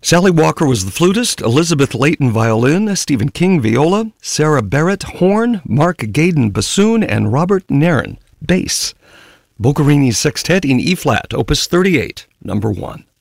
Sally Walker was the flutist, Elizabeth Layton violin, Stephen King viola, Sarah Barrett horn, Mark Gaydon bassoon, and Robert Nairn bass. Boccherini's Sextet in E-flat, Opus 38, number 1.